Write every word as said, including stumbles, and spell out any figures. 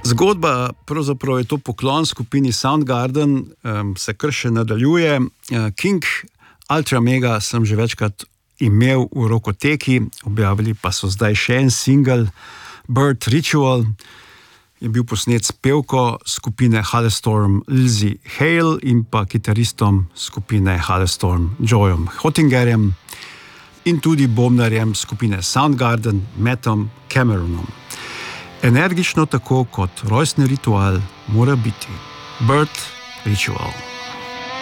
Zgodba, pravzaprav je to poklon skupini Soundgarden, um, se kar še nadaljuje. Uh, King Ultra Mega sem že večkrat imel v rokoteki, objavili pa so zdaj še en single, Bird Ritual, je bil posnet s pevko skupine Halestorm Lizzy Hale in pa kitaristom skupine Halestorm Joyom Hottingerjem in tudi bobnarjem skupine Soundgarden Mattom Cameronom. Energično tako kot rojstni ritual mora biti Bird Ritual.